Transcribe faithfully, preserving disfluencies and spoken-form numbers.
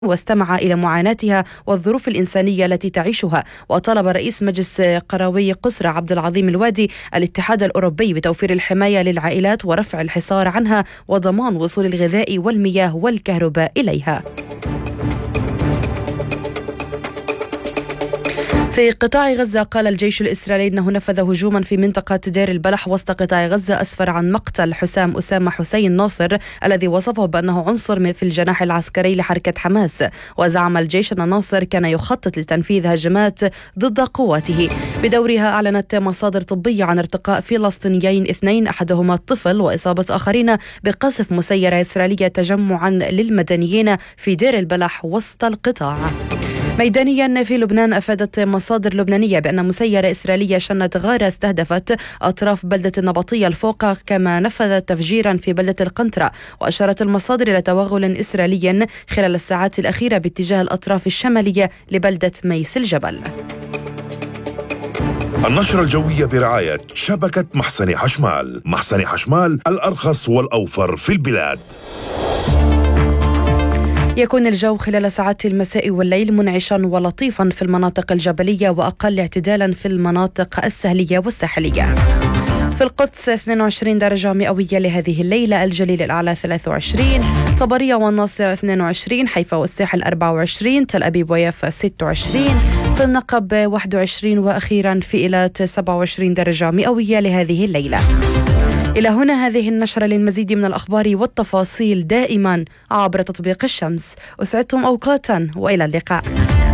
واستمع إلى معاناتها والظروف الإنسانية التي تعيشها. وطلب رئيس مجلس قروي قسرة عبد العظيم الوادي الاتحاد الأوروبي بتوفير الحماية للعائلات ورفع الحصار عنها وضمان وصول الغذاء والمياه والكهرباء إليها. في قطاع غزة، قال الجيش الإسرائيلي أنه نفذ هجوما في منطقة دير البلح وسط قطاع غزة أسفر عن مقتل حسام أسامة حسين ناصر الذي وصفه بأنه عنصر في الجناح العسكري لحركة حماس. وزعم الجيش أن ناصر كان يخطط لتنفيذ هجمات ضد قواته. بدورها أعلنت مصادر طبية عن ارتقاء فلسطينيين اثنين أحدهما طفل وإصابة آخرين بقصف مسيرة إسرائيلية تجمعا للمدنيين في دير البلح وسط القطاع. ميدانيا في لبنان، أفادت مصادر لبنانية بأن مسيرة إسرائيلية شنت غارة استهدفت أطراف بلدة النبطية الفوقة، كما نفذت تفجيرا في بلدة القنطرة. وأشارت المصادر إلى توغل إسرائيلي خلال الساعات الأخيرة باتجاه الأطراف الشمالية لبلدة ميس الجبل. النشرة الجوية برعاية شبكة محسن حشمال. محسن حشمال، الأرخص والأوفر في البلاد. يكون الجو خلال ساعات المساء والليل منعشا ولطيفا في المناطق الجبلية وأقل اعتدالا في المناطق السهلية والساحلية. في القدس اثنين وعشرين درجة مئوية لهذه الليلة، الجليل الأعلى ثلاثة وعشرين، طبرية والناصرة اثنين وعشرين، حيفا والساحل أربعة وعشرين، تل أبيب ويافا ستة وعشرين، في النقب واحد وعشرين، وأخيرا في إيلات سبعة وعشرين درجة مئوية لهذه الليلة. إلى هنا هذه النشرة. للمزيد من الأخبار والتفاصيل دائما عبر تطبيق الشمس. أسعدتم أوقاتا وإلى اللقاء.